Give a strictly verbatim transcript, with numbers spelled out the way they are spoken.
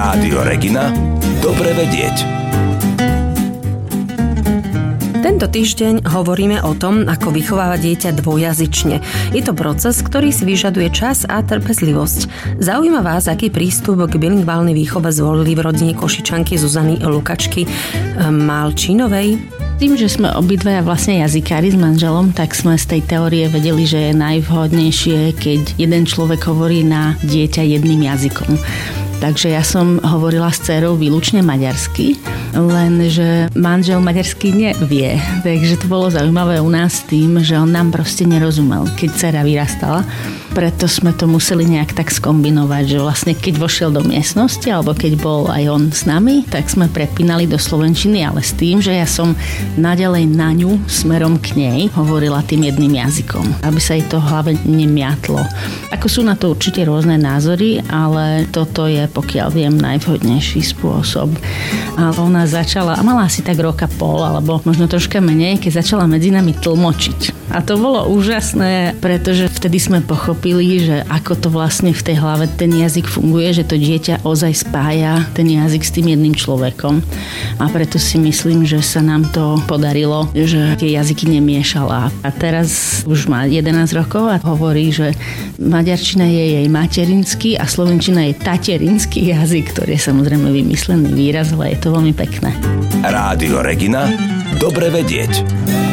Rádio Regina. Dobre vedieť. Tento týždeň hovoríme o tom, ako vychovávať dieťa dvojjazyčne. Je to proces, ktorý si vyžaduje čas a trpezlivosť. Zaujíma vás, aký prístup k bilingválnej výchove zvolili v rodine Košičanky Zuzany Lukačky Malčinovej. Tým, že sme obidvaja vlastne jazykári s manželom, tak sme z tej teórie vedeli, že je najvhodnejšie, keď jeden človek hovorí na dieťa jedným jazykom. Takže ja som hovorila s dcerou výlučne maďarsky, lenže manžel maďarsky nevie. Takže to bolo zaujímavé u nás tým, že on nám proste nerozumel, keď dcera vyrastala. Preto sme to museli nejak tak skombinovať, že vlastne keď vošiel do miestnosti alebo keď bol aj on s nami, tak sme prepínali do slovenčiny, ale s tým, že ja som naďalej na ňu smerom k nej hovorila tým jedným jazykom, aby sa jej to v hlave nemiatlo. Ako sú na to určite rôzne názory, ale toto je, pokiaľ viem, najvhodnejší spôsob. A ona začala, a mala asi tak roka pol, alebo možno troška menej, keď začala medzi nami tlmočiť. A to bolo úžasné, pretože vtedy sme pochopili, že ako to vlastne v tej hlave ten jazyk funguje, že to dieťa ozaj spája ten jazyk s tým jedným človekom. A preto si myslím, že sa nám to podarilo, že tie jazyky nemiešala. A teraz už má jedenásť rokov a hovorí, že maďarčina je jej materinský a slovenčina je taterinský jazyk, ktorý je samozrejme vymyslený výraz, ale je to veľmi pekné. Rádio Regina. Dobre vedieť.